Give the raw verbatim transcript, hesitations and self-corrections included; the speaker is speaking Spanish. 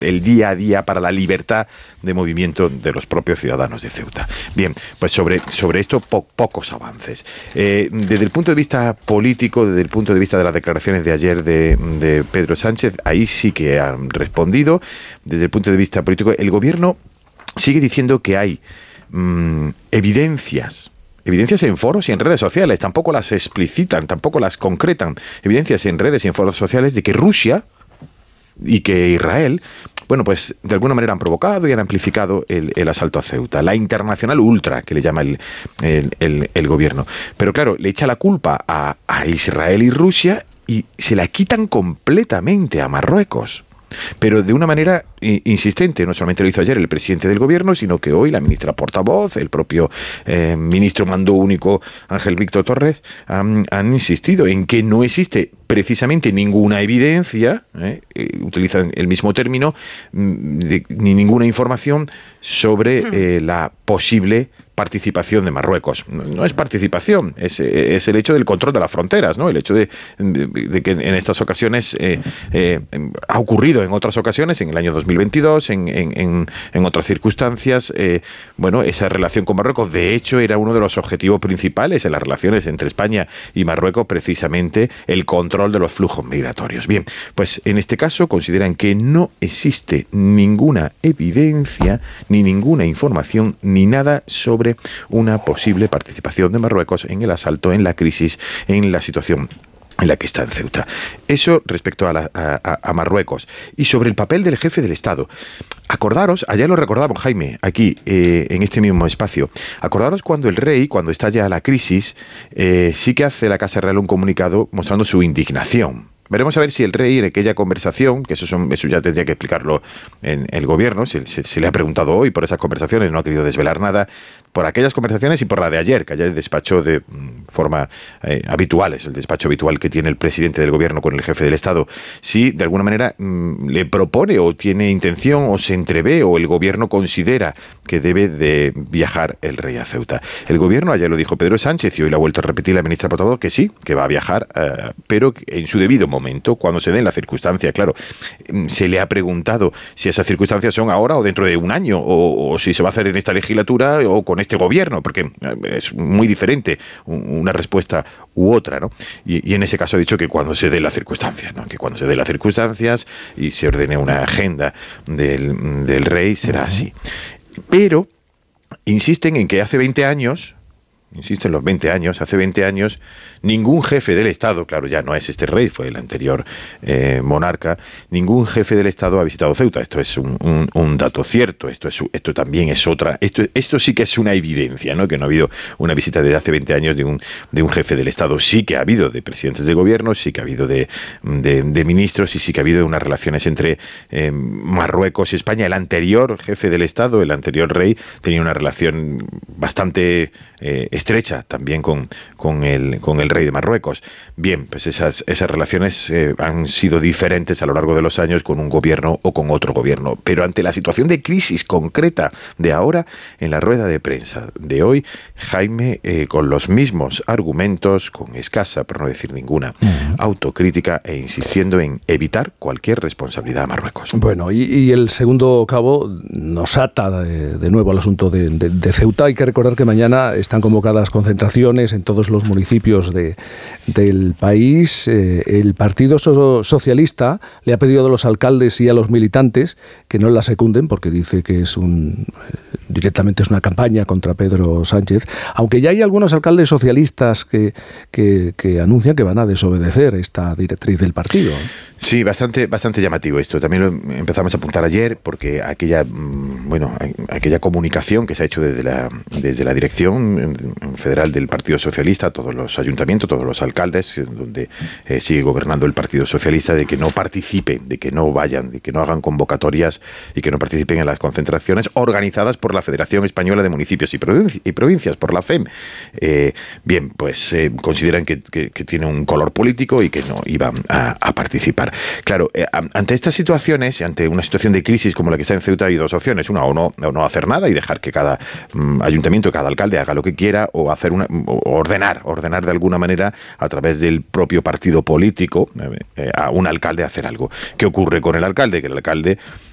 el día a día, para la libertad de movimiento de los propios ciudadanos de Ceuta. Bien, pues sobre, sobre esto po pocos avances. Eh, desde el punto de vista político, desde el punto de vista de las declaraciones de ayer de, de Pedro Sánchez, ahí sí que han respondido. Desde el punto de vista político, el gobierno sigue diciendo que hay mmm, evidencias Evidencias en foros y en redes sociales, tampoco las explicitan, tampoco las concretan. Evidencias en redes y en foros sociales de que Rusia y que Israel, bueno, pues de alguna manera han provocado y han amplificado el, el asalto a Ceuta. La internacional ultra, que le llama el, el, el, el gobierno. Pero claro, le echa la culpa a, a Israel y Rusia y se la quitan completamente a Marruecos. Pero de una manera insistente. No solamente lo hizo ayer el presidente del gobierno, sino que hoy la ministra portavoz, el propio eh, ministro mando único Ángel Víctor Torres, han, han insistido en que no existe precisamente ninguna evidencia, eh, utilizan el mismo término, de, ni ninguna información sobre eh, la posible participación de Marruecos. No, no es participación, es, es el hecho del control de las fronteras, ¿no? El hecho de, de, de que en estas ocasiones eh, eh, ha ocurrido en otras ocasiones, en el año dos mil veintidós, en, en, en otras circunstancias, eh, bueno, esa relación con Marruecos, de hecho, era uno de los objetivos principales en las relaciones entre España y Marruecos, precisamente el control de los flujos migratorios. Bien, pues en este caso consideran que no existe ninguna evidencia, ni ninguna información, ni nada sobre una posible participación de Marruecos en el asalto, en la crisis, en la situación en la que está en Ceuta. Eso respecto a, la, a, a Marruecos. Y sobre el papel del jefe del Estado. Acordaros, ayer lo recordamos, Jaime, aquí, eh, en este mismo espacio, acordaros cuando el rey, cuando estalla la crisis, eh, sí que hace la Casa Real un comunicado mostrando su indignación. Veremos a ver si el rey en aquella conversación, que eso, son, eso ya tendría que explicarlo en el gobierno, se, se, se le ha preguntado hoy por esas conversaciones, no ha querido desvelar nada, por aquellas conversaciones y por la de ayer, que ayer despachó de forma eh, habitual, es el despacho habitual que tiene el presidente del gobierno con el jefe del Estado. Si de alguna manera mmm, le propone o tiene intención o se entrevé o el gobierno considera que debe de viajar el rey a Ceuta. El gobierno, ayer lo dijo Pedro Sánchez y hoy lo ha vuelto a repetir la ministra portavoz, que sí, que va a viajar, eh, pero en su debido momento, cuando se den las circunstancias, claro. Se le ha preguntado si esas circunstancias son ahora o dentro de un año, o, o si se va a hacer en esta legislatura o con este gobierno, porque es muy diferente una respuesta u otra, ¿no? Y, y en ese caso ha dicho que cuando se den las circunstancias, ¿no? Que cuando se den las circunstancias y se ordene una agenda del, del rey, será así. Pero insisten en que hace veinte años, insisto en los veinte años, hace veinte años, ningún jefe del Estado, claro, ya no es este rey, fue el anterior eh, monarca, ningún jefe del Estado ha visitado Ceuta. Esto es un, un, un dato cierto, esto es esto también es otra, esto, esto sí que es una evidencia, ¿no? Que no ha habido una visita desde hace veinte años de un, de un jefe del Estado. Sí que ha habido de presidentes de gobierno, sí que ha habido de, de, de ministros y sí que ha habido unas relaciones entre eh, Marruecos y España. El anterior jefe del Estado, el anterior rey, tenía una relación bastante eh, estrecha también con, con, el, con el rey de Marruecos. Bien, pues esas, esas relaciones eh, han sido diferentes a lo largo de los años con un gobierno o con otro gobierno. Pero ante la situación de crisis concreta de ahora, en la rueda de prensa de hoy, Jaime, eh, con los mismos argumentos, con escasa, por no decir ninguna, uh-huh. autocrítica e insistiendo en evitar cualquier responsabilidad a Marruecos. Bueno, y, y el segundo cabo nos ata de, de nuevo al asunto de, de, de Ceuta. Hay que recordar que mañana están convocadas concentraciones en todos los municipios de, del país. Eh, el Partido so- Socialista le ha pedido a los alcaldes y a los militantes que no la secunden porque dice que es un eh, directamente es una campaña contra Pedro Sánchez, aunque ya hay algunos alcaldes socialistas que, que, que anuncian que van a desobedecer esta directriz del partido. Sí, bastante, bastante llamativo esto. También lo empezamos a apuntar ayer porque aquella, bueno, aquella comunicación que se ha hecho desde la, desde la dirección federal del Partido Socialista, todos los ayuntamientos, todos los alcaldes, donde eh, sigue gobernando el Partido Socialista, de que no participen, de que no vayan, de que no hagan convocatorias y que no participen en las concentraciones organizadas por la Federación Española de Municipios y, Provinci- y Provincias, por la F E M. Eh, bien, pues eh, consideran que, que, que tiene un color político y que no iban a, a participar. Claro, eh, ante estas situaciones, ante una situación de crisis como la que está en Ceuta, hay dos opciones. Una, o no, o no hacer nada y dejar que cada mm, ayuntamiento, cada alcalde haga lo que quiera, o hacer una, o ordenar, ordenar de alguna manera a través del propio partido político eh, a un alcalde hacer algo. ¿Qué ocurre con el alcalde? Que el alcalde